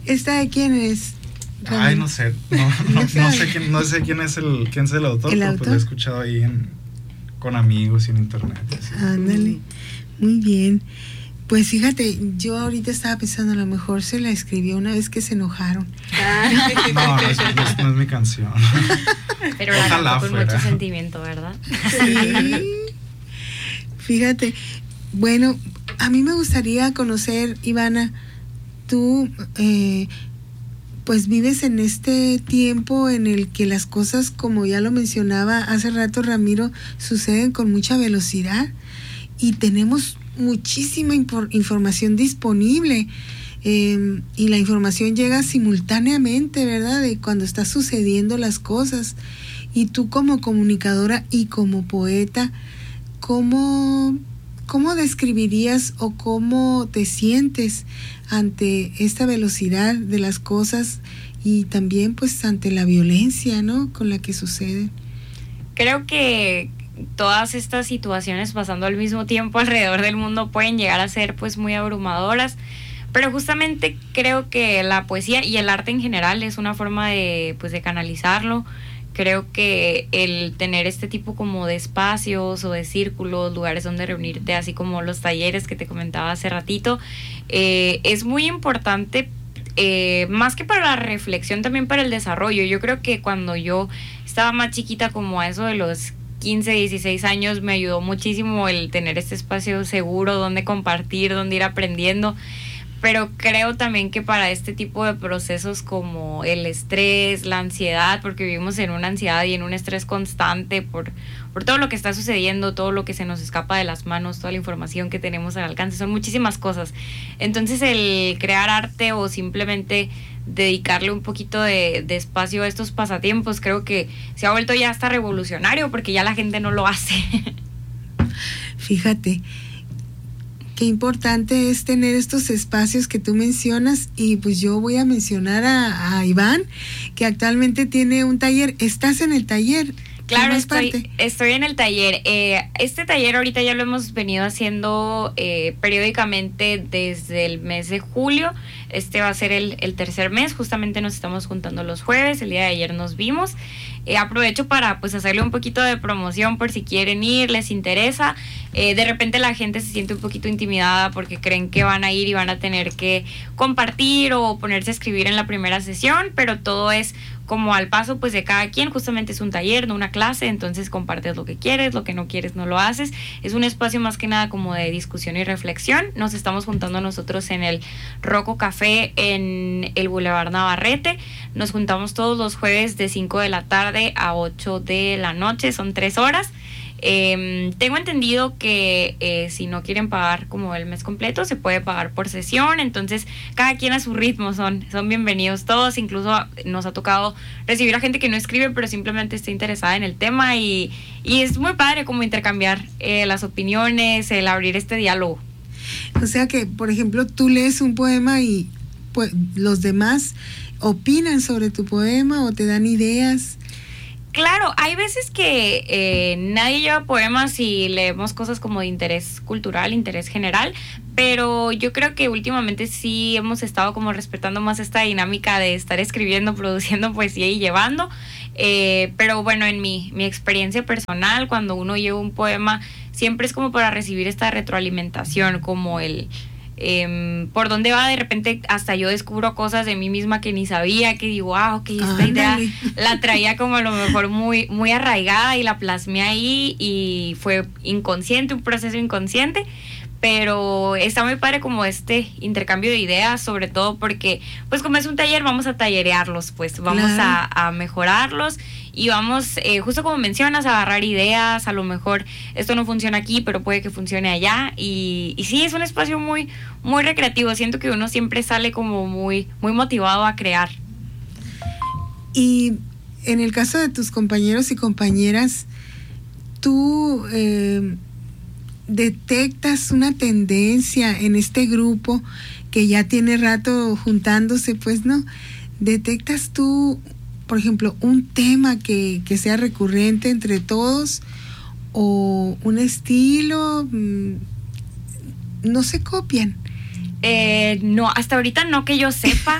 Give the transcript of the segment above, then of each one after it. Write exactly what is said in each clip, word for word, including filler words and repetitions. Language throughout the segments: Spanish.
¿Esta de quién es? Ay, no sé, no, no, no sé quién, no sé quién es el, quién es el autor, ¿El pero autor? pues lo he escuchado ahí en, con amigos y en internet. Así. Ándale, muy bien. Pues fíjate, yo ahorita estaba pensando, a lo mejor se la escribió una vez que se enojaron. No, no es, no es, no es mi canción. Pero la cantó con mucho sentimiento, ¿verdad? Sí. Fíjate, bueno, a mí me gustaría conocer, Ivana, tú eh, pues vives en este tiempo en el que las cosas, como ya lo mencionaba hace rato Ramiro, suceden con mucha velocidad y tenemos muchísima impor- información disponible, eh, y la información llega simultáneamente, ¿verdad? De cuando está sucediendo las cosas. Y tú como comunicadora y como poeta, ¿cómo, cómo describirías o cómo te sientes ante esta velocidad de las cosas y también pues ante la violencia, ¿no?, con la que sucede? Creo que todas estas situaciones pasando al mismo tiempo alrededor del mundo pueden llegar a ser pues muy abrumadoras, pero justamente creo que la poesía y el arte en general es una forma de pues de canalizarlo. Creo que el tener este tipo como de espacios o de círculos, lugares donde reunirte, así como los talleres que te comentaba hace ratito, eh, es muy importante, eh, más que para la reflexión, también para el desarrollo. Yo creo que cuando yo estaba más chiquita, como a eso de los quince, dieciséis años, me ayudó muchísimo el tener este espacio seguro donde compartir, donde ir aprendiendo. Pero creo también que para este tipo de procesos como el estrés, la ansiedad, porque vivimos en una ansiedad y en un estrés constante por, por todo lo que está sucediendo, todo lo que se nos escapa de las manos, toda la información que tenemos al alcance, son muchísimas cosas. Entonces el crear arte o simplemente dedicarle un poquito de, de espacio a estos pasatiempos, creo que se ha vuelto ya hasta revolucionario, porque ya la gente no lo hace. Fíjate, qué importante es tener estos espacios que tú mencionas, y pues yo voy a mencionar a, a Iván, que actualmente tiene un taller. ¿Estás en el taller? Claro, estoy, estoy en el taller. Eh, este taller ahorita ya lo hemos venido haciendo eh, periódicamente desde el mes de julio. Este va a ser el, el tercer mes. Justamente nos estamos juntando los jueves. El día de ayer nos vimos. Eh, aprovecho para pues hacerle un poquito de promoción por si quieren ir, les interesa. Eh, de repente la gente se siente un poquito intimidada porque creen que van a ir y van a tener que compartir o ponerse a escribir en la primera sesión, pero todo es como al paso pues de cada quien. Justamente es un taller, no una clase, entonces compartes lo que quieres, lo que no quieres no lo haces. Es un espacio más que nada como de discusión y reflexión. Nos estamos juntando nosotros en el Rocco Café en el Boulevard Navarrete. Nos juntamos todos los jueves de cinco de la tarde a ocho de la noche, son tres horas. Eh, tengo entendido que eh, si no quieren pagar como el mes completo, se puede pagar por sesión, entonces cada quien a su ritmo, son, son bienvenidos todos. Incluso nos ha tocado recibir a gente que no escribe, pero simplemente está interesada en el tema, y, y es muy padre como intercambiar eh, las opiniones, el abrir este diálogo. O sea que, por ejemplo, tú lees un poema y pues, los demás opinan sobre tu poema o te dan ideas. Claro, hay veces que eh, nadie lleva poemas y leemos cosas como de interés cultural, interés general, pero yo creo que últimamente sí hemos estado como respetando más esta dinámica de estar escribiendo, produciendo poesía y llevando, eh, pero bueno, en mi, mi experiencia personal, cuando uno lleva un poema, siempre es como para recibir esta retroalimentación, como el... Eh, por dónde va, de repente hasta yo descubro cosas de mí misma que ni sabía, que digo, ah, ok, esta Ándale. idea la traía como a lo mejor muy, muy arraigada y la plasmé ahí y fue inconsciente, un proceso inconsciente, pero está muy padre como este intercambio de ideas, sobre todo porque pues como es un taller vamos a tallerearlos, pues vamos Claro. a, a mejorarlos. Y vamos, eh, justo como mencionas, a agarrar ideas. A lo mejor esto no funciona aquí, pero puede que funcione allá. Y, y sí, es un espacio muy, muy recreativo. Siento que uno siempre sale como muy, muy motivado a crear. Y en el caso de tus compañeros y compañeras, ¿tú eh, detectas una tendencia en este grupo que ya tiene rato juntándose, pues, ¿no? ¿Detectas tú, por ejemplo, un tema que, que sea recurrente entre todos o un estilo? No se copian, Eh, no, hasta ahorita no que yo sepa.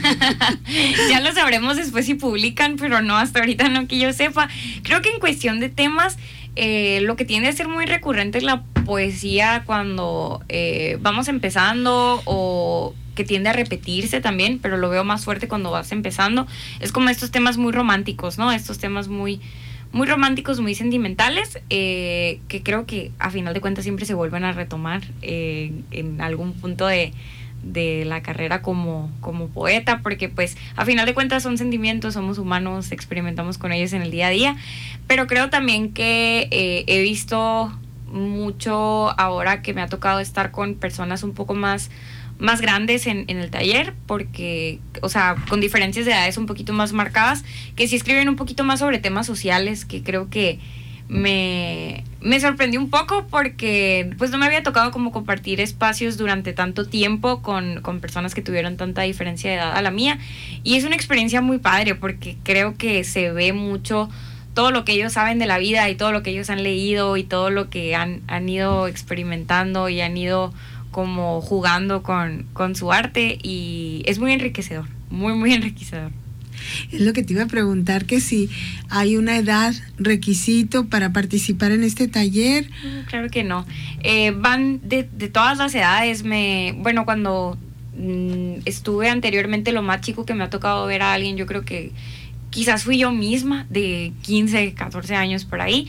Ya lo sabremos después si publican, pero no, hasta ahorita no que yo sepa. Creo que en cuestión de temas, eh, lo que tiende a ser muy recurrente es la poesía cuando eh, vamos empezando, o que tiende a repetirse también, pero lo veo más fuerte cuando vas empezando. Es como estos temas muy románticos, ¿no? Estos temas muy... muy románticos, muy sentimentales, eh, que creo que a final de cuentas siempre se vuelven a retomar eh, en algún punto de, de la carrera como, como poeta, porque pues a final de cuentas son sentimientos, somos humanos, experimentamos con ellos en el día a día, pero creo también que eh, he visto mucho ahora que me ha tocado estar con personas un poco más más grandes en, en el taller, porque, o sea, con diferencias de edades un poquito más marcadas, que sí escriben un poquito más sobre temas sociales, que creo que me, me sorprendió un poco, porque pues no me había tocado como compartir espacios durante tanto tiempo con, con personas que tuvieron tanta diferencia de edad a la mía, y es una experiencia muy padre, porque creo que se ve mucho todo lo que ellos saben de la vida, y todo lo que ellos han leído, y todo lo que han, han ido experimentando, y han ido como jugando con, con su arte, y es muy enriquecedor, muy, muy enriquecedor. Es lo que te iba a preguntar, que si hay una edad requisito para participar en este taller. Claro que no. Eh, van de, de todas las edades. Me, bueno, cuando mmm, estuve anteriormente, lo más chico que me ha tocado ver a alguien, yo creo que quizás fui yo misma, de quince, catorce años por ahí,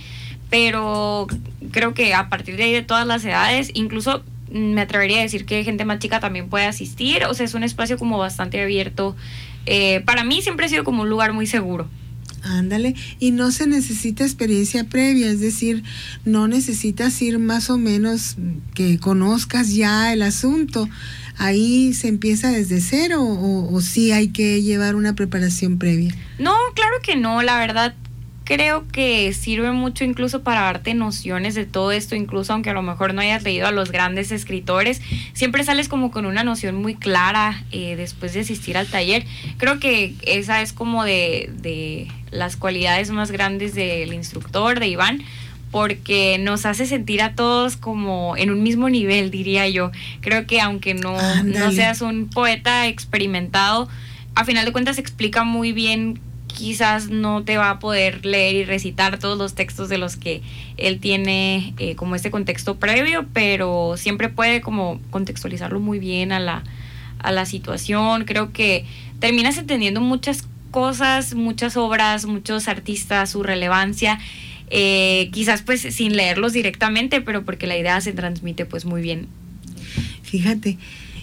pero creo que a partir de ahí, de todas las edades, incluso me atrevería a decir que gente más chica también puede asistir. O sea, es un espacio como bastante abierto. Eh, para mí siempre ha sido como un lugar muy seguro. Ándale, y no se necesita experiencia previa, es decir, no necesitas ir más o menos que conozcas ya el asunto. Ahí se empieza desde cero, o, o sí hay que llevar una preparación previa. No, claro que no, la verdad. Creo que sirve mucho incluso para darte nociones de todo esto, incluso aunque a lo mejor no hayas leído a los grandes escritores, siempre sales como con una noción muy clara eh, después de asistir al taller. Creo que esa es como de, de las cualidades más grandes del instructor, de Iván, porque nos hace sentir a todos como en un mismo nivel, diría yo. Creo que aunque no, no seas un poeta experimentado, a final de cuentas explica muy bien. Quizás no te va a poder leer y recitar todos los textos de los que él tiene eh, como este contexto previo, pero siempre puede como contextualizarlo muy bien a la, a la situación. Creo que terminas entendiendo muchas cosas, muchas obras, muchos artistas, su relevancia, eh, quizás pues sin leerlos directamente, pero porque la idea se transmite pues muy bien. Fíjate,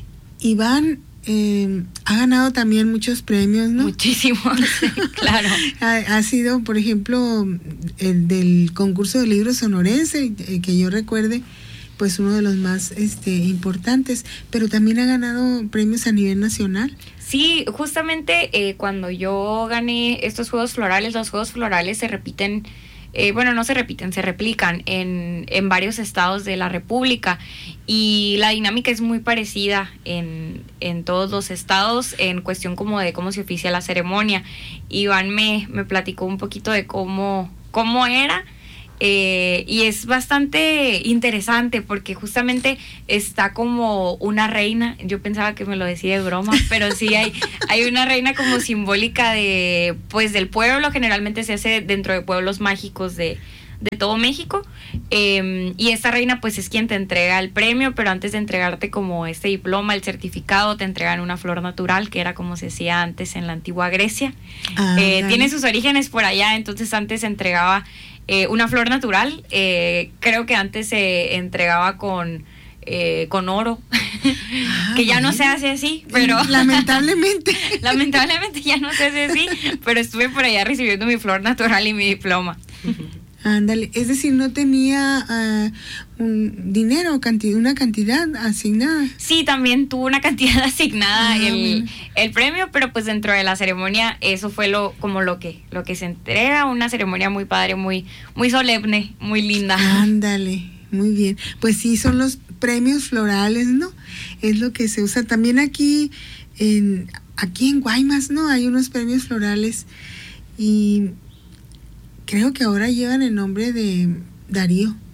Iván Eh, ha ganado también muchos premios, ¿no? Muchísimos, claro. ha, ha sido, por ejemplo, el del concurso de libros sonorense, eh, que yo recuerde, pues uno de los más este, importantes, pero también ha ganado premios a nivel nacional. Sí, justamente eh, cuando yo gané estos Juegos Florales, los Juegos Florales se repiten, eh, bueno, no se repiten, se replican en, en varios estados de la República, y la dinámica es muy parecida en, en todos los estados en cuestión como de cómo se oficia la ceremonia. Iván me, me platicó un poquito de cómo, cómo era. Eh, y es bastante interesante porque justamente está como una reina. Yo pensaba que me lo decía de broma, pero sí hay, hay una reina como simbólica de, pues, del pueblo. Generalmente se hace dentro de pueblos mágicos de, de todo México, eh, y esta reina pues es quien te entrega el premio, pero antes de entregarte como este diploma, el certificado, te entregan una flor natural, que era como se hacía antes en la antigua Grecia. Ah, eh, tiene sus orígenes por allá, entonces antes se entregaba Eh, una flor natural, eh, creo que antes se entregaba con eh, con oro, ah, que ya bien. No se hace así, pero lamentablemente lamentablemente ya no se hace así, pero estuve por allá recibiendo mi flor natural y mi diploma. Ándale, es decir, no tenía uh, un dinero, cantidad, una cantidad asignada. Sí, también tuvo una cantidad asignada ah, el, bueno. el premio, pero pues dentro de la ceremonia eso fue lo como lo que lo que se entrega, una ceremonia muy padre, muy muy solemne, muy linda. Ándale, muy bien. Pues sí, son los premios florales, ¿no? Es lo que se usa también aquí en aquí en Guaymas, ¿no? Hay unos premios florales y creo que ahora llevan el nombre de Darío.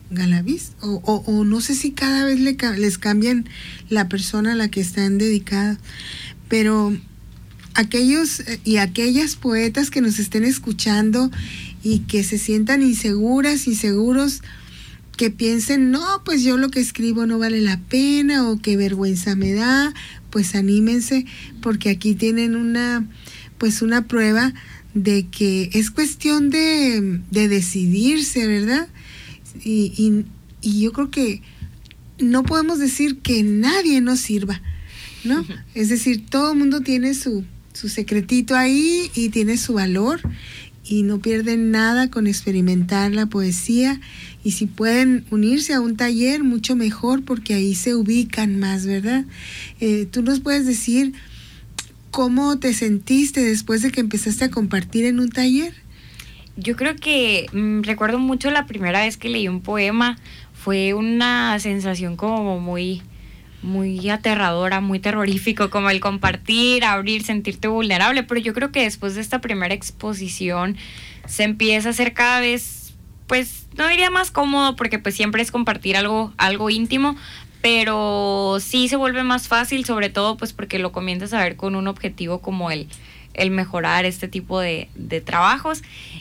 Galaviz, o, o, o no sé si cada vez le, les cambian la persona a la que están dedicadas, pero aquellos y aquellas poetas que nos estén escuchando y que se sientan inseguras, inseguros, que piensen, no, pues yo lo que escribo no vale la pena, o qué vergüenza me da, pues anímense, porque aquí tienen una, pues una prueba de que es cuestión de, de decidirse, ¿verdad? Y, y, y yo creo que no podemos decir que nadie nos sirva, ¿no? Uh-huh. Es decir, todo el mundo tiene su, su secretito ahí y tiene su valor, y no pierden nada con experimentar la poesía, y si pueden unirse a un taller, mucho mejor, porque ahí se ubican más, ¿verdad? Eh, ¿tú nos puedes decir cómo te sentiste después de que empezaste a compartir en un taller? Yo creo que mmm, recuerdo mucho la primera vez que leí un poema. Fue una sensación como muy, muy aterradora, muy terrorífico, como el compartir, abrir, sentirte vulnerable. Pero yo creo que después de esta primera exposición se empieza a hacer cada vez, pues no diría más cómodo, porque pues siempre es compartir algo, algo íntimo, pero sí se vuelve más fácil, sobre todo pues porque lo comienzas a ver con un objetivo como el, el mejorar este tipo de, de trabajos.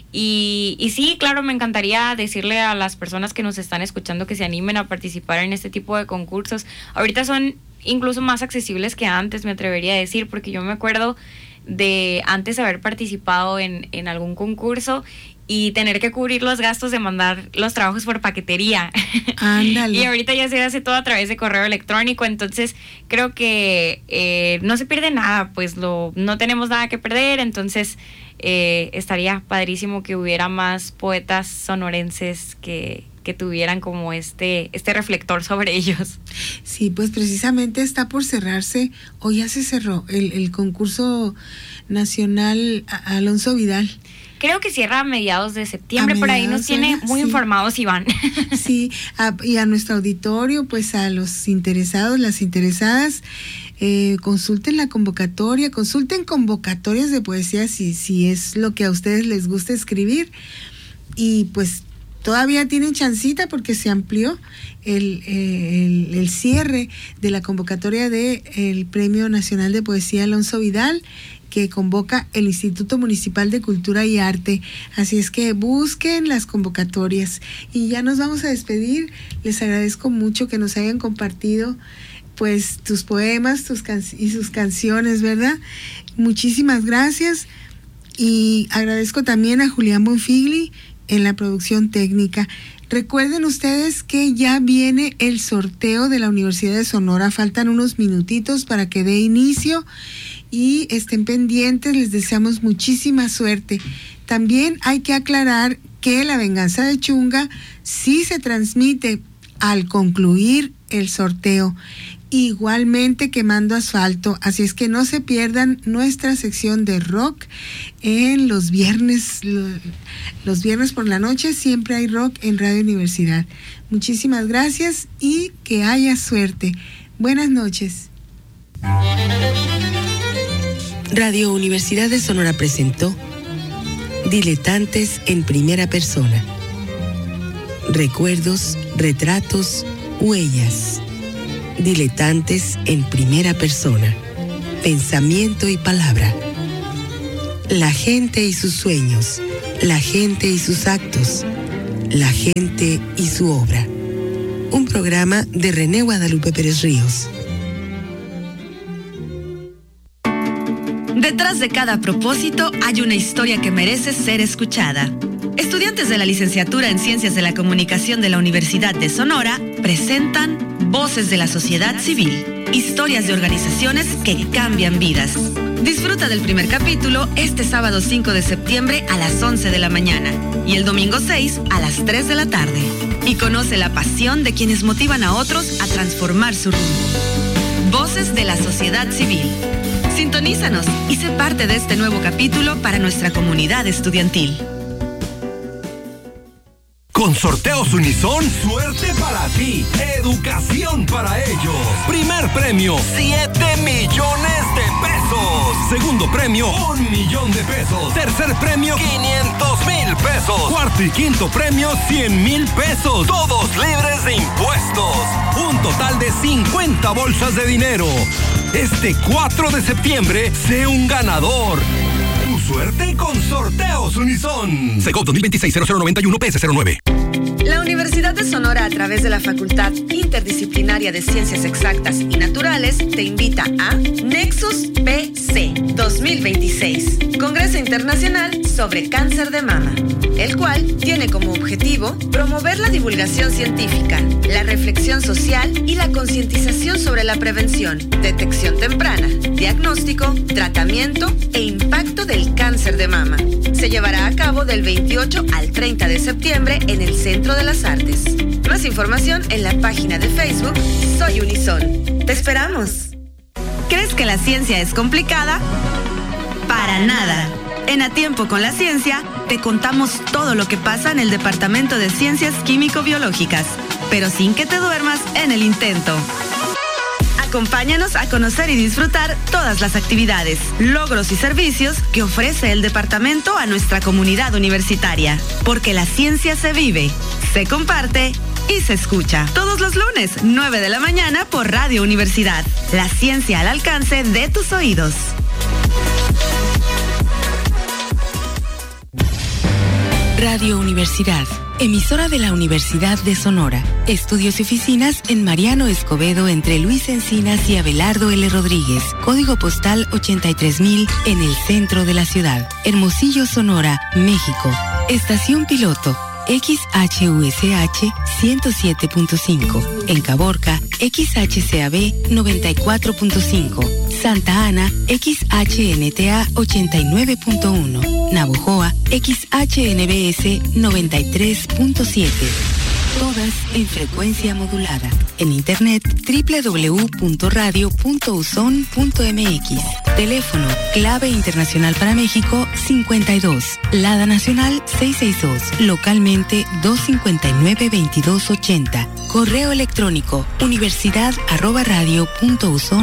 Y, y sí, claro, me encantaría decirle a las personas que nos están escuchando que se animen a participar en este tipo de concursos. Ahorita son incluso más accesibles que antes, me atrevería a decir, porque yo me acuerdo de antes haber participado en, en algún concurso y tener que cubrir los gastos de mandar los trabajos por paquetería. Ándale. Y ahorita ya se hace todo a través de correo electrónico, entonces creo que eh, no se pierde nada, pues lo no tenemos nada que perder, entonces eh, estaría padrísimo que hubiera más poetas sonorenses que, que tuvieran como este, este reflector sobre ellos. Sí, pues precisamente está por cerrarse, o ya se cerró, el, el concurso nacional Alonso Vidal. Creo que cierra a mediados de septiembre, por ahí nos tiene muy sí. informados, Iván. Sí, a, y a nuestro auditorio, pues a los interesados, las interesadas, eh, consulten la convocatoria, consulten convocatorias de poesía si, si es lo que a ustedes les gusta escribir, y pues todavía tienen chancita porque se amplió el, el, el cierre de la convocatoria del Premio Nacional de Poesía Alonso Vidal, que convoca el Instituto Municipal de Cultura y Arte. Así es que busquen las convocatorias. Y ya nos vamos a despedir. Les agradezco mucho que nos hayan compartido pues tus poemas tus can- y sus canciones, ¿verdad? Muchísimas gracias. Y agradezco también a Julián Bonfigli en la producción técnica. Recuerden ustedes que ya viene el sorteo de la Universidad de Sonora. Faltan unos minutitos para que dé inicio. Y estén pendientes, les deseamos muchísima suerte. También hay que aclarar que La Venganza de Chunga sí se transmite al concluir el sorteo, igualmente Quemando Asfalto, así es que no se pierdan nuestra sección de rock en los viernes, los viernes por la noche, siempre hay rock en Radio Universidad. Muchísimas gracias y que haya suerte. Buenas noches. Radio Universidad de Sonora presentó Diletantes en Primera Persona. Recuerdos, retratos, huellas. Diletantes en Primera Persona. Pensamiento y palabra. La gente y sus sueños. La gente y sus actos. La gente y su obra. Un programa de René Guadalupe Pérez Ríos. Detrás de cada propósito hay una historia que merece ser escuchada. Estudiantes de la licenciatura en Ciencias de la Comunicación de la Universidad de Sonora presentan Voces de la Sociedad Civil, historias de organizaciones que cambian vidas. Disfruta del primer capítulo este sábado cinco de septiembre a las once de la mañana y el domingo seis a las tres de la tarde. Y conoce la pasión de quienes motivan a otros a transformar su rumbo. Voces de la Sociedad Civil. Sintonízanos y sé parte de este nuevo capítulo para nuestra comunidad estudiantil. Con Sorteos Unison, suerte para ti, educación para ellos. Primer premio, siete millones de pesos. Segundo premio, premio, un millón de pesos. Tercer premio, quinientos mil pesos. Cuarto y quinto premio, cien mil pesos. Todos libres de impuestos. Un total de cincuenta bolsas de dinero. Este cuatro de septiembre, sé un ganador. Tu suerte con Sorteos Unison. Segov dos mil veintiséis cero cero noventa y uno P S cero nueve. La Universidad de Sonora, a través de la Facultad Interdisciplinaria de Ciencias Exactas y Naturales, te invita a Nexus P C dos mil veintiséis, Congreso Internacional sobre Cáncer de Mama, el cual tiene como objetivo promover la divulgación científica, la reflexión social y la concientización sobre la prevención, detección temprana, diagnóstico, tratamiento e impacto del cáncer de mama. Se llevará a cabo del veintiocho al treinta de septiembre en el Centro de las Artes. Más información en la página de Facebook Soy Unison. ¡Te esperamos! ¿Crees que la ciencia es complicada? Para nada. En A Tiempo con la Ciencia, te contamos todo lo que pasa en el Departamento de Ciencias Químico-Biológicas, pero sin que te duermas en el intento. Acompáñanos a conocer y disfrutar todas las actividades, logros y servicios que ofrece el departamento a nuestra comunidad universitaria. Porque la ciencia se vive, se comparte y se escucha. Todos los lunes, nueve de la mañana por Radio Universidad. La ciencia al alcance de tus oídos. Radio Universidad, emisora de la Universidad de Sonora. Estudios y oficinas en Mariano Escobedo entre Luis Encinas y Abelardo L. Rodríguez. Código postal ochenta y tres mil en el centro de la ciudad. Hermosillo, Sonora, México. Estación piloto X H U S H ciento siete punto cinco. En Caborca, X H C A B noventa y cuatro punto cinco. Santa Ana, X H N T A ochenta y nueve punto uno. Navojoa, X H N B S noventa y tres punto siete. Todas en frecuencia modulada. En internet doble u doble u doble u punto radio punto uson punto m x. Teléfono clave internacional para México cincuenta y dos. Lada nacional seiscientos sesenta y dos. Localmente doscientos cincuenta y nueve veintidós ochenta. Correo electrónico universidad arroba radio punto uson